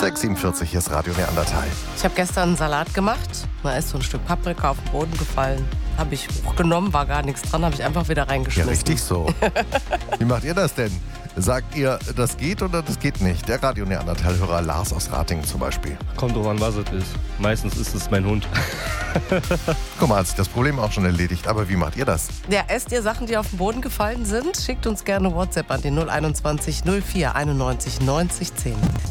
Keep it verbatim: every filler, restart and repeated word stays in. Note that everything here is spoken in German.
sechs Uhr siebenundvierzig, hier ist Radio Neandertal. Ich habe gestern einen Salat gemacht. Da ist so ein Stück Paprika auf den Boden gefallen. Habe ich hochgenommen, war gar nichts dran, habe ich einfach wieder Ja, reingeschmissen. richtig so. Wie macht ihr das denn? Sagt ihr, das geht oder das geht nicht? Der Radio Neandertal-Hörer Lars aus Ratingen zum Beispiel. Kommt drauf an, was es ist. Meistens ist es mein Hund. Guck mal, hat sich das Problem auch schon erledigt. Aber wie macht ihr das? Ja, esst ihr Sachen, die auf den Boden gefallen sind? Schickt uns gerne WhatsApp an den null eins null null vier einundneunzig neunzig zehn.